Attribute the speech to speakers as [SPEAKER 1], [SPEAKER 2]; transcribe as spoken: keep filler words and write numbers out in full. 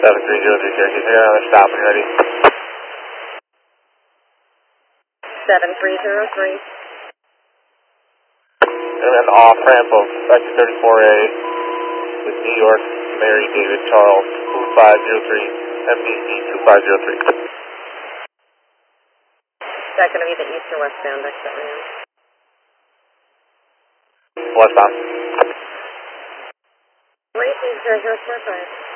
[SPEAKER 1] seven three zero three Syracuse, you're on the stop when you're ready.
[SPEAKER 2] seven three zero three.
[SPEAKER 1] And then off ramp of X thirty-four A with New York, Mary David Charles two five zero three, M D C two five zero three.
[SPEAKER 2] Is that going to be the east or westbound exit ramp?
[SPEAKER 1] Westbound.
[SPEAKER 2] Wait, zero zero four five.